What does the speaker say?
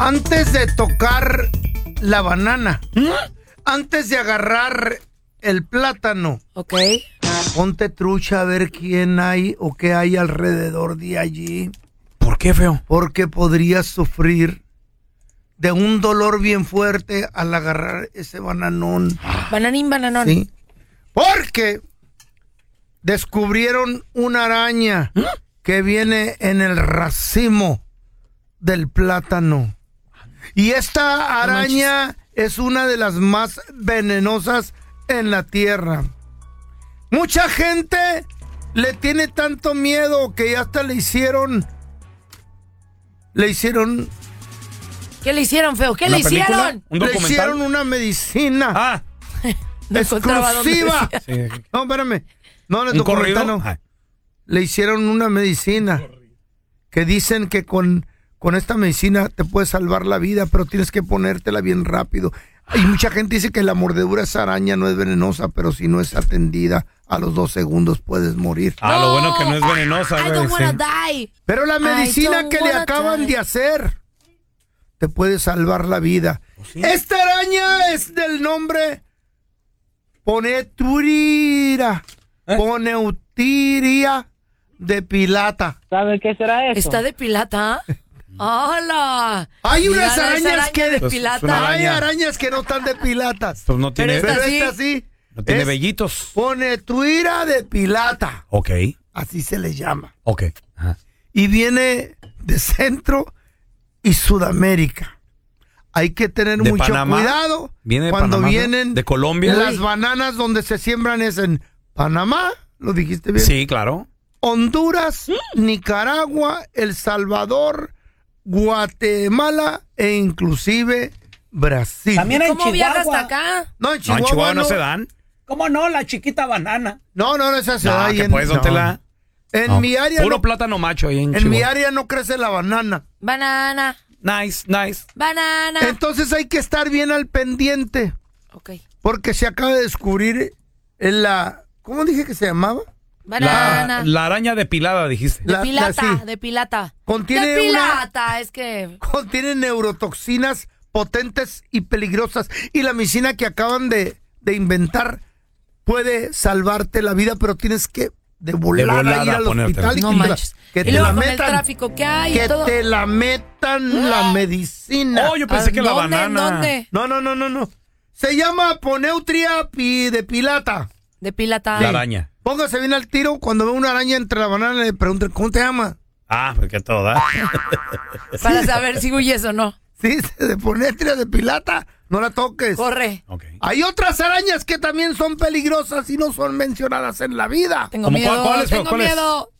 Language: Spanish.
Antes de tocar la banana, antes de agarrar el plátano, Ok. ponte trucha a ver quién hay o qué hay alrededor de allí. ¿Por qué, feo? Porque podrías sufrir de un dolor bien fuerte al agarrar ese bananón. Bananín, bananón. Sí. Porque descubrieron una araña que viene en el racimo del plátano. Y esta araña es una de las más venenosas en la tierra. Mucha gente le tiene tanto miedo que ya hasta le hicieron... ¿Qué le hicieron, feo? ¿Qué le hicieron? ¿Un Le documental? hicieron una medicina. Ah, No encontraba dónde exclusiva. decía. sí. No, espérame. No, en el ¿Un corrido? documental no. Ah. Le hicieron una medicina que dicen que con esta medicina te puede salvar la vida, pero tienes que ponértela bien rápido. Y mucha gente dice que la mordedura de esa araña no es venenosa, pero si no es atendida, a los 2 segundos puedes morir. Ah, lo bueno que no es venenosa, I güey. don't wanna Sí. die. Pero la medicina don't que le wanna acaban die. de hacer te puede salvar la vida. ¿Sí? Esta araña es del nombre Poneturira. Poneutiria de Pilata. ¿Saben qué será eso? ¿Está de pilata? ¡Hola! Hay Mira, unas esa arañas araña que de Pues, pilata. es una hay araña. arañas que no están de pilatas. Pues no tiene, Pero Pero sí. esta sí. no tiene es vellitos. Ponetuira de Pilata. Ok, Así se le llama. ok. Ajá. Y viene de Centro y Sudamérica. Hay que tener ¿De mucho Panamá? cuidado ¿Viene de cuando Panamá, vienen de Colombia? las bananas donde se siembran es en Panamá, ¿lo dijiste bien? Sí, claro. Honduras, Nicaragua, El Salvador, Guatemala e inclusive Brasil. También en ¿Cómo viaja hasta Chihuahua. acá? No, en No, Chihuahua, en Chihuahua no se dan. ¿Cómo no? La chiquita banana. No, esa se No, da ahí que en, pues, don Tela. En No. mi área Puro no, plátano macho ahí en en mi Chihuahua. área no crece la banana. Banana, Nice, nice. banana. Entonces hay que estar bien al pendiente Ok. porque se acaba de descubrir la ¿cómo dije que se llamaba? Banana. La araña depilada, dijiste. De pilata, sí. de pilata. Contiene de pilata, es que... Contiene neurotoxinas potentes y peligrosas. Y la medicina que acaban de inventar puede salvarte la vida, pero tienes que de volada ir al ponértela. hospital y No que, manches. que Y te luego la con el metan. tráfico que hay y Que todo. te la metan la medicina. Oh, yo pensé que la ¿Dónde? banana. ¿Dónde? No. Se llama Poneutria de Pilata. De pilata. La araña. Póngase bien al tiro. Cuando ve una araña entre la banana, le pregunten, ¿cómo te llama? Ah, porque todo da. Para saber si huyes o no. Sí, de Poneutria de Pilata. No la toques. Corre. Ok. Hay otras arañas que también son peligrosas y no son mencionadas en la vida. Tengo ¿Cómo miedo. cuáles, Tengo cuáles? miedo.